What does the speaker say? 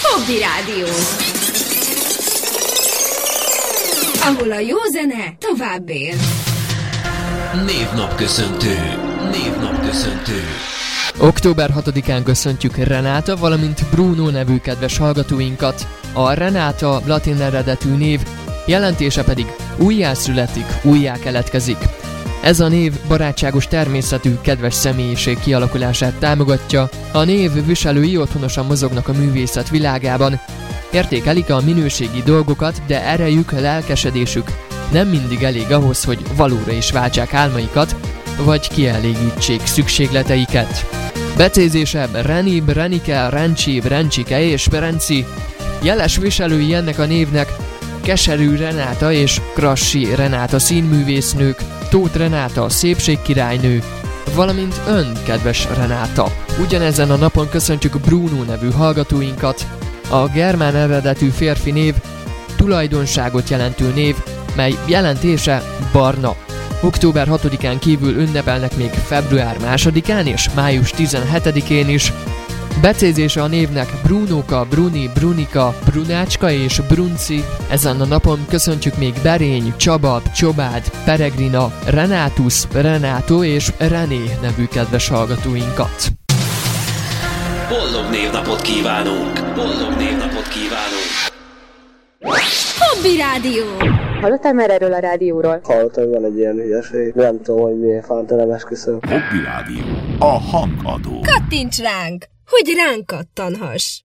Hobby Rádió, ahol a jó zene tovább él. Névnapköszöntő. Október 6-án köszöntjük Renáta, valamint Bruno nevű kedves hallgatóinkat. A Renáta latin eredetű név, jelentése pedig újjászületik, újjá keletkezik. Ez a név barátságos természetű, kedves személyiség kialakulását támogatja. A név viselői otthonosan mozognak a művészet világában. Értékelik a minőségi dolgokat, de erejük, lelkesedésük nem mindig elég ahhoz, hogy valóra is váltsák álmaikat, vagy kielégítsék szükségleteiket. Becézése Reni, Renike, Rencsi, Rencsike és Renci. Jeles viselői ennek a névnek Keserű Renáta és Krassi Renáta színművésznők, Tóth Renáta szépségkirálynő, valamint ön, kedves Renáta. Ugyanezen a napon köszöntjük Bruno nevű hallgatóinkat. A germán eredetű férfi név tulajdonságot jelentő név, mely jelentése barna. Október 6-án kívül ünnepelnek még február 2-án és május 17-én is. Becézése a névnek Brunóka, Bruni, Brunika, Brunácska és Brunci. Ezen a napon köszöntjük még Berény, Csaba, Csobád, Peregrina, Renátus, Renátó és René nevű kedves hallgatóinkat. Boldog névnapot kívánunk! Hobby Rádió. Hallottál már erről a rádióról? Hallottam, hogy van egy ilyen hülyeség. Nem tudom, hogy milyen fanta, nem esküszöm. Hobby Rádió. A hangadó. Kattints ránk, hogy ránk kattanhass.